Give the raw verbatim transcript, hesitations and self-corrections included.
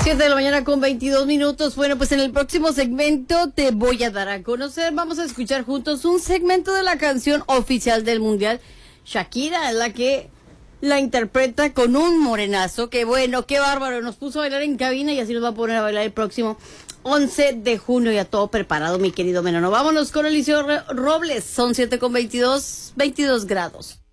siete de la mañana con veintidós minutos. Bueno, pues en el próximo segmento te voy a dar a conocer. Vamos a escuchar juntos un segmento de la canción oficial del Mundial. Shakira es la que la interpreta con un morenazo. Que bueno, qué bárbaro. Nos puso a bailar en cabina y así nos va a poner a bailar el próximo once de junio. Ya todo preparado, mi querido Menano. Vámonos con Eliseo Robles. Son siete con veintidós, veintidós grados.